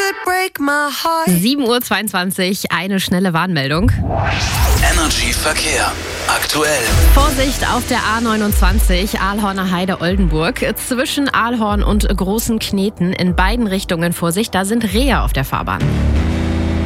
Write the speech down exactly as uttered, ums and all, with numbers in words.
sieben Uhr zweiundzwanzig, eine schnelle Warnmeldung. Energy Verkehr. Aktuell. Vorsicht auf der A neunundzwanzig, Ahlhorner Heide-Oldenburg. Zwischen Ahlhorn und Großen Kneten in beiden Richtungen Vorsicht, da sind Rehe auf der Fahrbahn.